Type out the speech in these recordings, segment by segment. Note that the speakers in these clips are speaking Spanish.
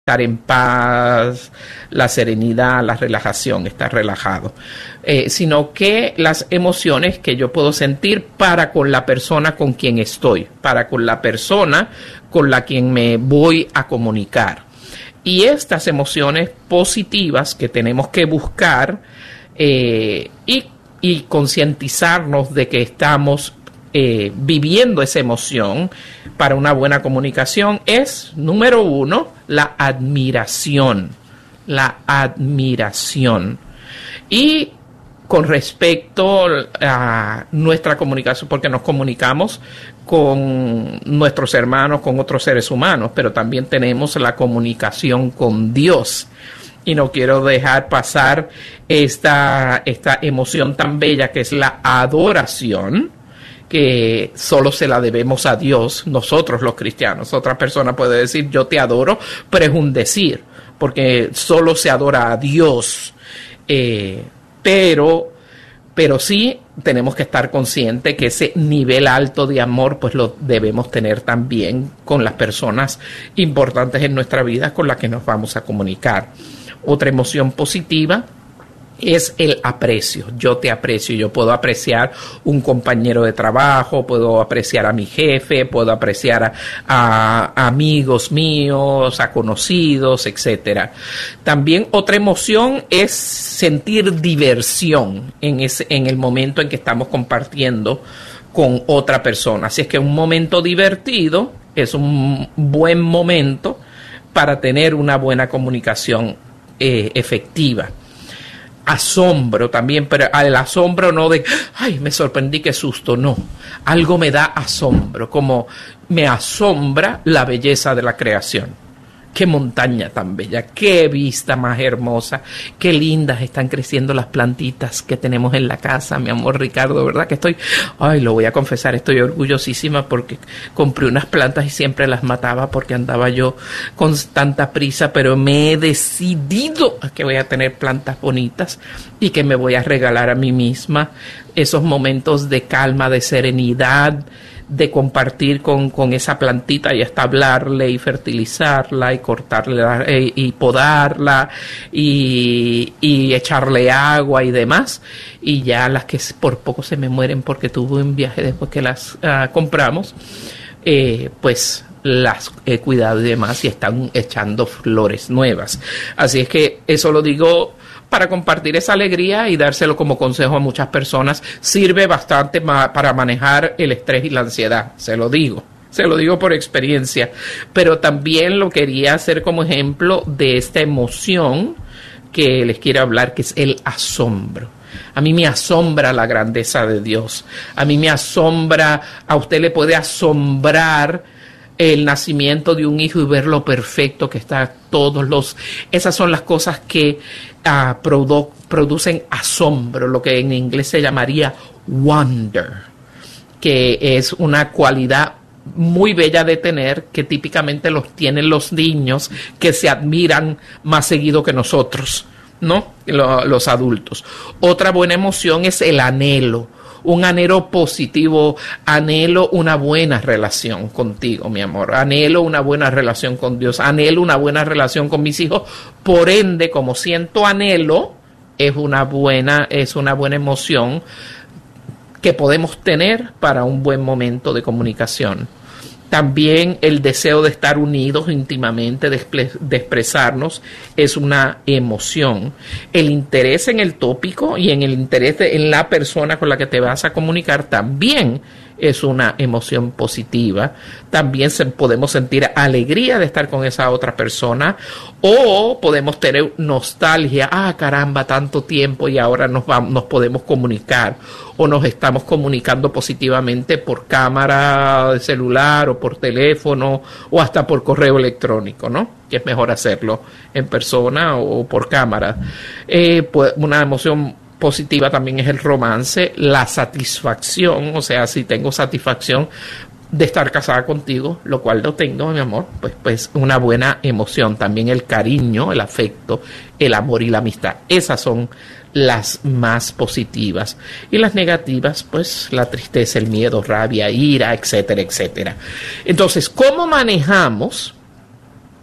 estar en paz, la serenidad, la relajación, estar relajado, sino que las emociones que yo puedo sentir para con la persona con quien estoy, para con la persona con la quien me voy a comunicar. Y estas emociones positivas que tenemos que buscar y concientizarnos de que estamos viviendo esa emoción para una buena comunicación es, número uno, la admiración. La admiración. Y con respecto a nuestra comunicación, porque nos comunicamos con nuestros hermanos, con otros seres humanos, pero también tenemos la comunicación con Dios. Y no quiero dejar pasar esta emoción tan bella que es la adoración, que solo se la debemos a Dios, nosotros los cristianos. Otra persona puede decir yo te adoro, pero es un decir, porque solo se adora a Dios. Pero sí tenemos que estar conscientes que ese nivel alto de amor pues lo debemos tener también con las personas importantes en nuestra vida con las que nos vamos a comunicar. Otra emoción positiva es el aprecio. Yo te aprecio. Yo puedo apreciar un compañero de trabajo, puedo apreciar a mi jefe, puedo apreciar a amigos míos, a conocidos, etcétera. También otra emoción es sentir diversión en el momento en que estamos compartiendo con otra persona. Así es que un momento divertido es un buen momento para tener una buena comunicación efectiva. Asombro también, pero el asombro no de, ay, me sorprendí, qué susto, no. Algo me da asombro, como me asombra la belleza de la creación. Qué montaña tan bella, qué vista más hermosa, qué lindas están creciendo las plantitas que tenemos en la casa, mi amor Ricardo, ¿verdad? Que lo voy a confesar, estoy orgullosísima porque compré unas plantas y siempre las mataba porque andaba yo con tanta prisa, pero me he decidido a que voy a tener plantas bonitas y que me voy a regalar a mí misma esos momentos de calma, de serenidad, de compartir con esa plantita y hasta hablarle y fertilizarla y cortarla y podarla y echarle agua y demás. Y ya las que por poco se me mueren porque tuve un viaje después que las compramos, pues las he cuidado y demás y están echando flores nuevas. Así es que eso lo digo para compartir esa alegría y dárselo como consejo a muchas personas. Sirve bastante para manejar el estrés y la ansiedad, se lo digo por experiencia, pero también lo quería hacer como ejemplo de esta emoción que les quiero hablar, que es el asombro. A mí me asombra la grandeza de Dios, a mí me asombra, a usted le puede asombrar el nacimiento de un hijo y ver lo perfecto que está esas son las cosas que producen asombro, lo que en inglés se llamaría wonder, que es una cualidad muy bella de tener, que típicamente los tienen los niños que se admiran más seguido que nosotros, ¿no? Los adultos. Otra buena emoción es el anhelo. Un anhelo positivo, anhelo una buena relación contigo, mi amor, anhelo una buena relación con Dios, anhelo una buena relación con mis hijos, por ende, como siento anhelo, es una buena emoción que podemos tener para un buen momento de comunicación. También el deseo de estar unidos íntimamente, de expresarnos, es una emoción. El interés en el tópico y en el interés en la persona con la que te vas a comunicar también es una emoción positiva. También podemos sentir alegría de estar con esa otra persona, o podemos tener nostalgia, caramba, tanto tiempo y ahora nos podemos comunicar, o nos estamos comunicando positivamente por cámara de celular o por teléfono o hasta por correo electrónico, ¿no? Que es mejor hacerlo en persona o por cámara. Pues una emoción positiva también es el romance, la satisfacción, o sea, si tengo satisfacción de estar casada contigo, lo cual no tengo, mi amor, pues una buena emoción. También el cariño, el afecto, el amor y la amistad. Esas son las más positivas. Y las negativas, pues la tristeza, el miedo, rabia, ira, etcétera, etcétera. Entonces, ¿cómo manejamos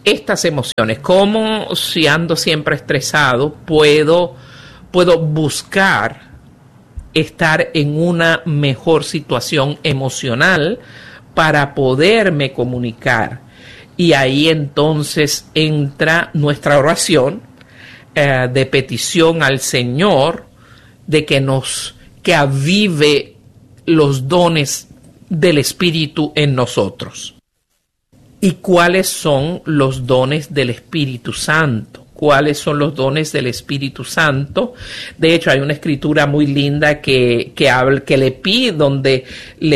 estas emociones. ¿Cómo, si ando siempre estresado, puedo buscar estar en una mejor situación emocional para poderme comunicar? Y ahí entonces entra nuestra oración de petición al Señor de que avive los dones del Espíritu en nosotros. ¿Y cuáles son los dones del Espíritu Santo? ¿Cuáles son los dones del Espíritu Santo? De hecho, hay una escritura muy linda que le pide, donde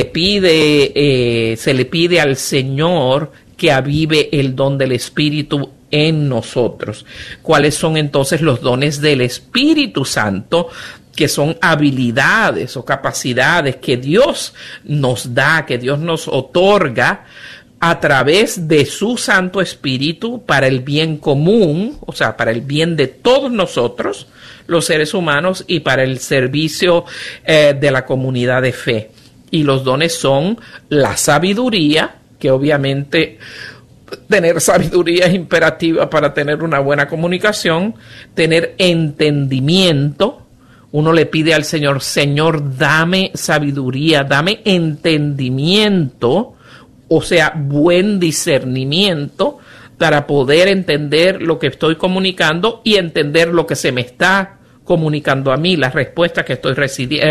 se le pide al Señor que avive el don del Espíritu en nosotros. ¿Cuáles son entonces los dones del Espíritu Santo? Que son habilidades o capacidades que Dios nos da, que Dios nos otorga a través de su Santo Espíritu para el bien común, o sea, para el bien de todos nosotros, los seres humanos, y para el servicio de la comunidad de fe. Y los dones son la sabiduría, que obviamente tener sabiduría es imperativa para tener una buena comunicación, tener entendimiento. Uno le pide al Señor, Señor, dame sabiduría, dame entendimiento, o sea, buen discernimiento para poder entender lo que estoy comunicando y entender lo que se me está comunicando a mí, las respuestas que estoy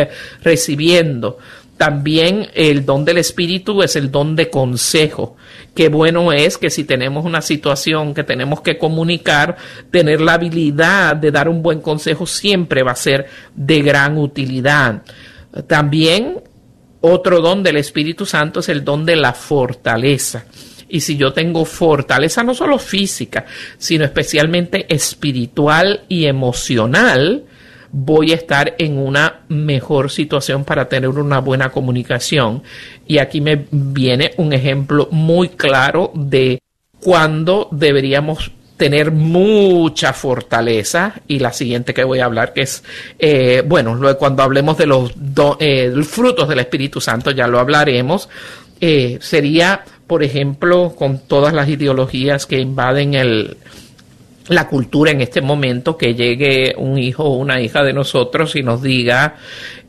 recibiendo. También el don del Espíritu es el don de consejo. Qué bueno es que si tenemos una situación que tenemos que comunicar, tener la habilidad de dar un buen consejo siempre va a ser de gran utilidad. También otro don del Espíritu Santo es el don de la fortaleza. Y si yo tengo fortaleza no solo física, sino especialmente espiritual y emocional, voy a estar en una mejor situación para tener una buena comunicación. Y aquí me viene un ejemplo muy claro de cuándo deberíamos tener mucha fortaleza, y la siguiente que voy a hablar, que es, cuando hablemos de los frutos del Espíritu Santo, ya lo hablaremos, sería, por ejemplo, con todas las ideologías que invaden la cultura en este momento, que llegue un hijo o una hija de nosotros y nos diga,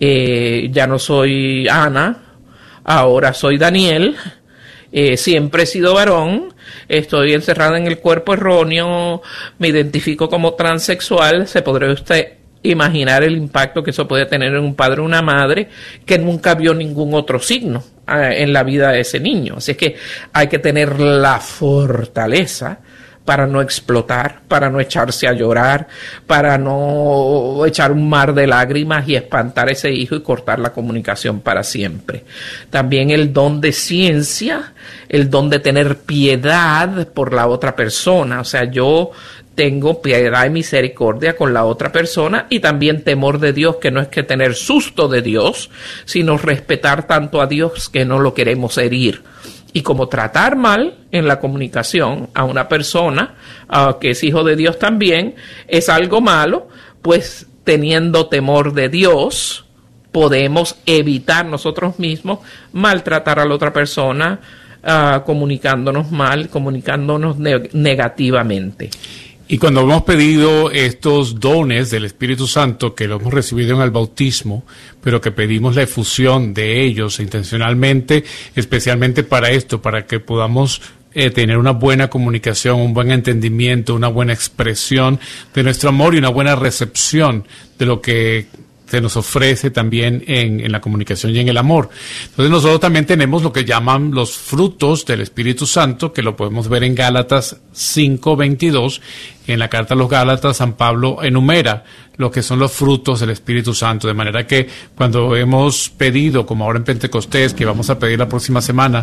ya no soy Ana, ahora soy Daniel, siempre he sido varón, estoy encerrada en el cuerpo erróneo, me identifico como transexual. Se podría usted imaginar el impacto que eso puede tener en un padre o una madre que nunca vio ningún otro signo en la vida de ese niño. Así es que hay que tener la fortaleza para no explotar, para no echarse a llorar, para no echar un mar de lágrimas y espantar a ese hijo y cortar la comunicación para siempre. También el don de ciencia, el don de tener piedad por la otra persona. O sea, yo tengo piedad y misericordia con la otra persona, y también temor de Dios, que no es que tener susto de Dios, sino respetar tanto a Dios que no lo queremos herir. Y como tratar mal en la comunicación a una persona que es hijo de Dios también es algo malo, pues teniendo temor de Dios podemos evitar nosotros mismos maltratar a la otra persona, comunicándonos mal, comunicándonos negativamente. Y cuando hemos pedido estos dones del Espíritu Santo, que lo hemos recibido en el bautismo, pero que pedimos la efusión de ellos intencionalmente, especialmente para esto, para que podamos tener una buena comunicación, un buen entendimiento, una buena expresión de nuestro amor y una buena recepción de lo que se nos ofrece también en la comunicación y en el amor. Entonces nosotros también tenemos lo que llaman los frutos del Espíritu Santo, que lo podemos ver en Gálatas 5:22. En la carta a los Gálatas, San Pablo enumera lo que son los frutos del Espíritu Santo, de manera que cuando hemos pedido, como ahora en Pentecostés, que vamos a pedir la próxima semana,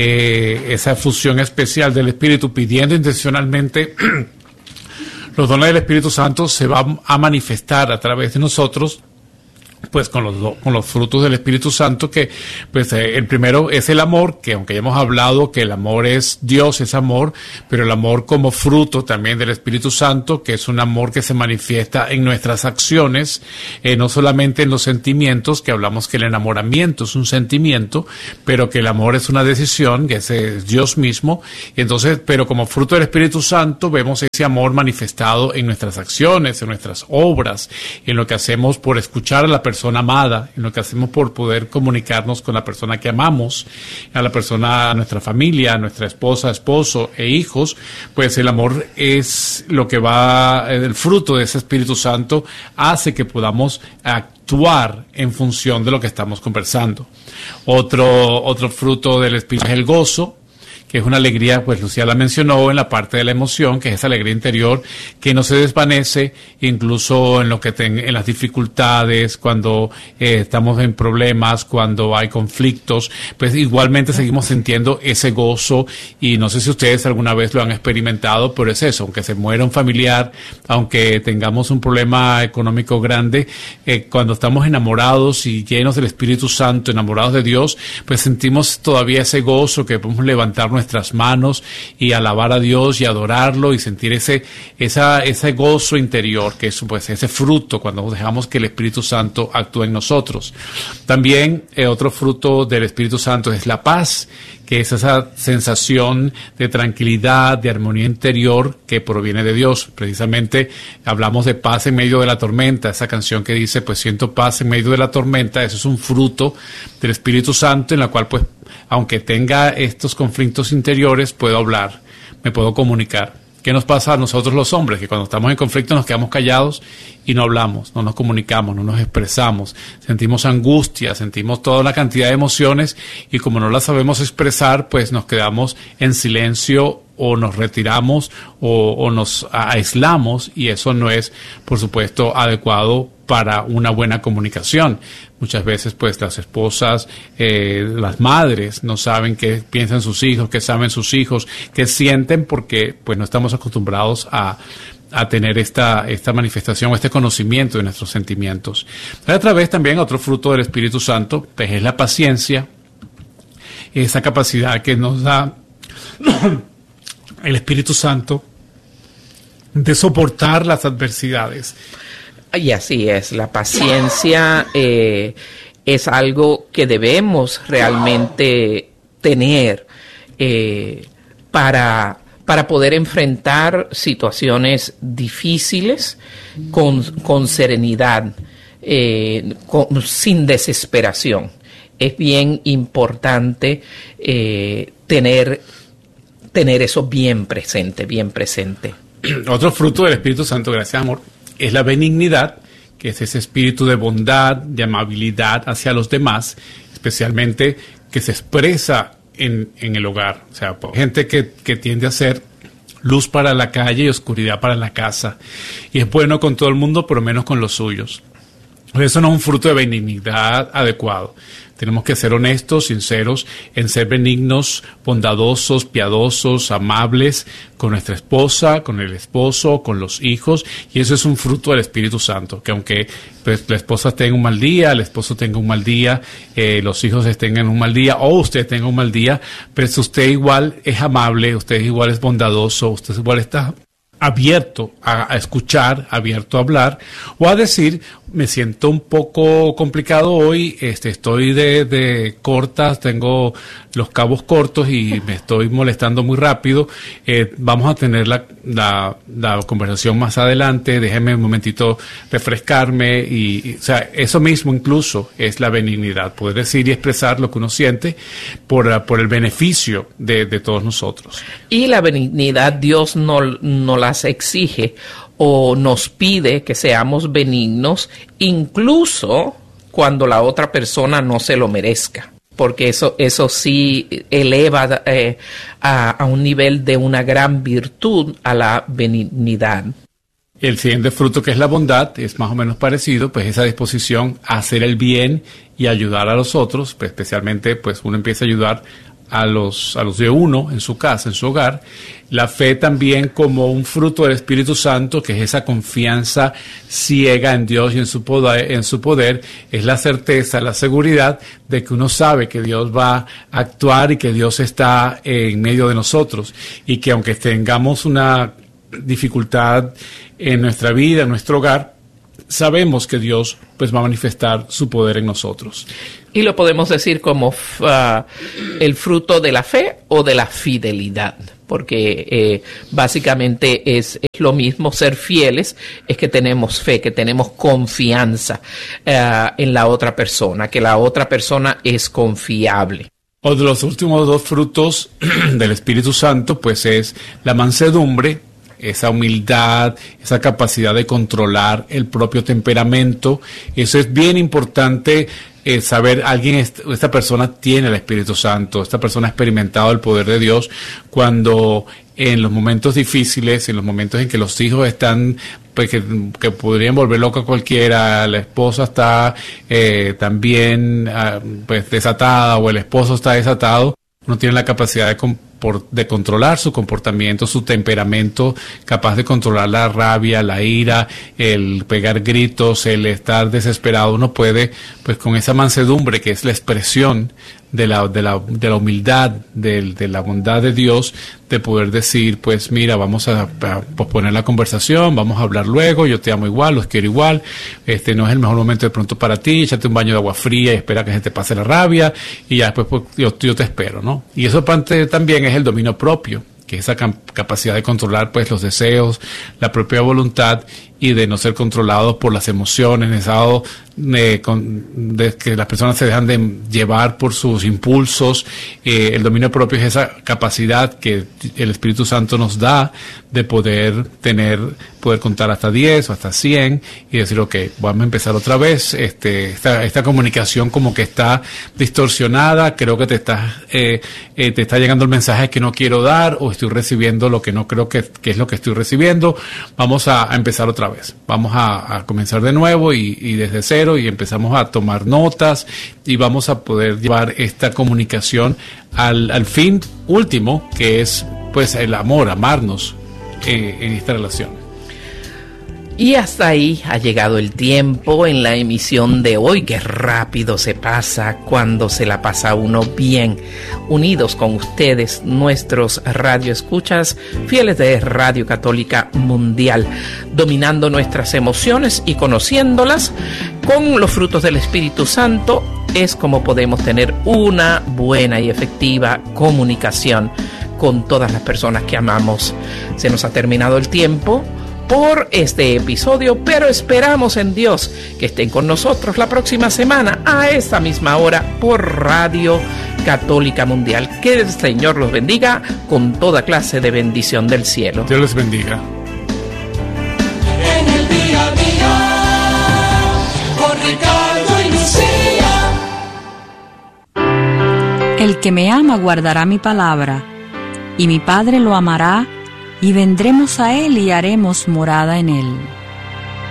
esa fusión especial del Espíritu, pidiendo intencionalmente los dones del Espíritu Santo, se va a manifestar a través de nosotros pues con los frutos del Espíritu Santo, que pues el primero es el amor, que aunque ya hemos hablado que el amor es Dios, es amor, pero el amor como fruto también del Espíritu Santo, que es un amor que se manifiesta en nuestras acciones, no solamente en los sentimientos, que hablamos que el enamoramiento es un sentimiento, pero que el amor es una decisión, que es Dios mismo. Y entonces, pero como fruto del Espíritu Santo vemos ese amor manifestado en nuestras acciones, en nuestras obras, en lo que hacemos por escuchar a la persona amada, en lo que hacemos por poder comunicarnos con la persona que amamos, a la persona, a nuestra familia, a nuestra esposa, esposo e hijos. Pues el amor es lo que va, el fruto de ese Espíritu Santo hace que podamos actuar en función de lo que estamos conversando. Otro fruto del Espíritu es el gozo, que es una alegría, pues Lucía la mencionó en la parte de la emoción, que es esa alegría interior que no se desvanece incluso en lo que en las dificultades, cuando estamos en problemas, cuando hay conflictos, pues igualmente seguimos sintiendo ese gozo. Y no sé si ustedes alguna vez lo han experimentado, pero es eso, aunque se muera un familiar, aunque tengamos un problema económico grande, cuando estamos enamorados y llenos del Espíritu Santo, enamorados de Dios, pues sentimos todavía ese gozo, que podemos levantar nuestras manos y alabar a Dios y adorarlo y sentir ese gozo interior, que es pues ese fruto cuando dejamos que el Espíritu Santo actúe en nosotros. También otro fruto del Espíritu Santo es la paz, que es esa sensación de tranquilidad, de armonía interior que proviene de Dios. Precisamente hablamos de paz en medio de la tormenta, esa canción que dice, pues siento paz en medio de la tormenta. Eso es un fruto del Espíritu Santo, en la cual pues aunque tenga estos conflictos interiores, puedo hablar, me puedo comunicar. ¿Qué nos pasa a nosotros los hombres? Que cuando estamos en conflicto nos quedamos callados y no hablamos, no nos comunicamos, no nos expresamos, sentimos angustia, sentimos toda una cantidad de emociones, y como no las sabemos expresar, pues nos quedamos en silencio o nos retiramos o nos aislamos, y eso no es, por supuesto, adecuado para una buena comunicación. Muchas veces pues las esposas, las madres no saben qué piensan sus hijos, qué saben sus hijos, qué sienten, porque pues no estamos acostumbrados a tener esta manifestación, este conocimiento de nuestros sentimientos. A través también otro fruto del Espíritu Santo pues es la paciencia, esa capacidad que nos da el Espíritu Santo de soportar las adversidades. Y así es, la paciencia es algo que debemos realmente tener para poder enfrentar situaciones difíciles con serenidad, sin desesperación. Es bien importante tener eso bien presente. Otro fruto del Espíritu Santo, gracias amor, es la benignidad, que es ese espíritu de bondad, de amabilidad hacia los demás, especialmente que se expresa en el hogar. O sea, gente que tiende a ser luz para la calle y oscuridad para la casa. Y es bueno con todo el mundo, pero menos con los suyos. Eso no es un fruto de benignidad adecuado. Tenemos que ser honestos, sinceros, en ser benignos, bondadosos, piadosos, amables con nuestra esposa, con el esposo, con los hijos, y eso es un fruto del Espíritu Santo, que aunque pues, la esposa tenga un mal día, el esposo tenga un mal día, los hijos estén en un mal día, o usted tenga un mal día, pero si usted igual es amable, usted igual es bondadoso, usted igual está abierto a escuchar, abierto a hablar, o a decir, me siento un poco complicado hoy, estoy de cortas, tengo los cabos cortos y me estoy molestando muy rápido, vamos a tener la conversación más adelante, déjeme un momentito refrescarme, o sea, eso mismo incluso es la benignidad, poder decir y expresar lo que uno siente por el beneficio de todos nosotros. Y la benignidad Dios no las exige o nos pide que seamos benignos, incluso cuando la otra persona no se lo merezca, porque eso sí eleva a un nivel de una gran virtud a la benignidad. El siguiente fruto, que es la bondad, es más o menos parecido, pues esa disposición a hacer el bien y ayudar a los otros, pues especialmente pues uno empieza a ayudar a los de uno en su casa, en su hogar. La fe también como un fruto del Espíritu Santo, que es esa confianza ciega en Dios y en su poder, es la certeza, la seguridad de que uno sabe que Dios va a actuar y que Dios está en medio de nosotros, y que aunque tengamos una dificultad en nuestra vida, en nuestro hogar, sabemos que Dios pues va a manifestar su poder en nosotros. Y lo podemos decir como el fruto de la fe o de la fidelidad, porque básicamente es lo mismo. Ser fieles es que tenemos fe, que tenemos confianza en la otra persona, que la otra persona es confiable. Otro de los últimos dos frutos del Espíritu Santo pues es la mansedumbre, esa humildad, esa capacidad de controlar el propio temperamento. Eso es bien importante, saber, esta persona tiene el Espíritu Santo, esta persona ha experimentado el poder de Dios cuando en los momentos difíciles, en los momentos en que los hijos están, pues que podrían volver loca a cualquiera, la esposa está también pues desatada, o el esposo está desatado, uno tiene la capacidad de controlar su comportamiento, su temperamento, capaz de controlar la rabia, la ira, el pegar gritos, el estar desesperado. Uno puede, pues con esa mansedumbre, que es la expresión de la humildad, de la bondad de Dios, de poder decir, pues mira, vamos a posponer la conversación, vamos a hablar luego, yo te amo igual, los quiero igual, no es el mejor momento de pronto para ti, échate un baño de agua fría y espera que se te pase la rabia, y ya después pues, yo te espero, ¿no? Y eso también es el dominio propio, que es esa capacidad de controlar pues los deseos, la propia voluntad, y de no ser controlados por las emociones, de que las personas se dejan de llevar por sus impulsos. El dominio propio es esa capacidad que el Espíritu Santo nos da de poder contar hasta 10 o hasta 100 y decir, ok, vamos a empezar otra vez. Esta comunicación como que está distorsionada, creo que te está llegando el mensaje que no quiero dar, o estoy recibiendo lo que no creo que es lo que estoy recibiendo. Vamos a empezar otra vez, vamos a comenzar de nuevo y desde cero, y empezamos a tomar notas, y vamos a poder llevar esta comunicación al fin último, que es pues el amor, amarnos en esta relación. Y hasta ahí ha llegado el tiempo en la emisión de hoy. Qué rápido se pasa cuando se la pasa uno bien, unidos con ustedes, nuestros radioescuchas fieles de Radio Católica Mundial, dominando nuestras emociones y conociéndolas con los frutos del Espíritu Santo. Es como podemos tener una buena y efectiva comunicación con todas las personas que amamos. Se nos ha terminado el tiempo por este episodio, pero esperamos en Dios que estén con nosotros la próxima semana a esta misma hora por Radio Católica Mundial. Que el Señor los bendiga con toda clase de bendición del cielo. Dios les bendiga. En el día a día, con Ricardo y Lucía. El que me ama guardará mi palabra, y mi Padre lo amará, y vendremos a él y haremos morada en él.